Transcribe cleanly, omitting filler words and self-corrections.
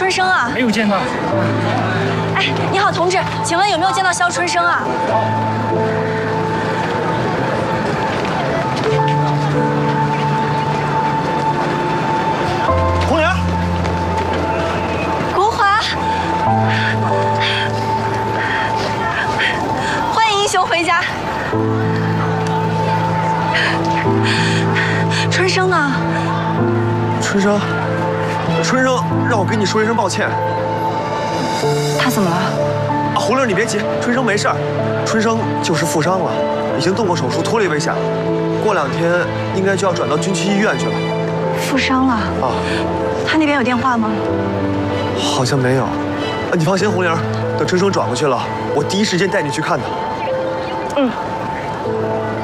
春生啊？ 没有见到。 哎，你好，同志，请问有没有见到肖春生啊？ 红莲， 国华，欢迎英雄回家。春生呢？ 春生，春生，让我跟你说一声抱歉。 他怎么了？ 啊，红莲，你别急，春生没事儿。春生就是负伤了，已经动过手术，脱离危险了。过2天应该就要转到军区医院去了。 负伤了？ 啊， 他那边有电话吗？ 好像没有。你放心，红莲，等春生转过去了，我第一时间带你去看他。 嗯。